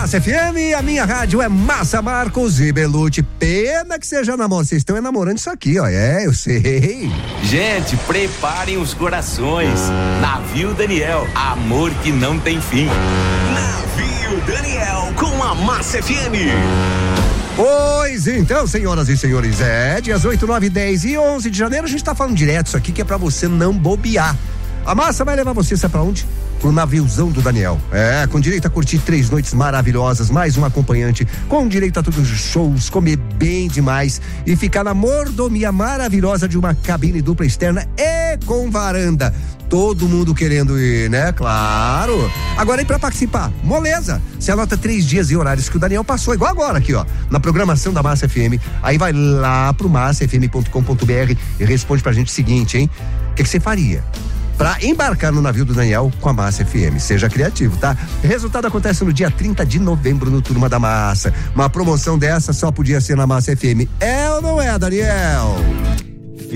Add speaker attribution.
Speaker 1: Massa FM, a minha rádio é Massa Marcos e Belucci. Pena que seja namoro. Vocês estão namorando isso aqui, ó. Eu sei.
Speaker 2: Gente, preparem os corações. Navio Daniel, amor que não tem fim.
Speaker 3: Navio Daniel com a Massa FM.
Speaker 1: Pois então, senhoras e senhores, dias 8, 9, 10 e 11 de janeiro, a gente tá falando direto isso aqui que é pra você não bobear. A Massa vai levar você, sabe pra onde? Pro naviozão do Daniel. Com direito a curtir 3 noites maravilhosas, mais um acompanhante, com direito a todos os shows, comer bem demais e ficar na mordomia maravilhosa de uma cabine dupla externa e com varanda. Todo mundo querendo ir, né? Claro. Agora, e pra participar? Moleza. Você anota 3 dias e horários que o Daniel passou, igual agora aqui, ó, na programação da Massa FM. Aí vai lá pro massafm.com.br e responde pra gente o seguinte, hein? O que você faria pra embarcar no navio do Daniel com a Massa FM? Seja criativo, tá? O resultado acontece no dia 30 de novembro no Turma da Massa. Uma promoção dessa só podia ser na Massa FM. É ou não é, Daniel?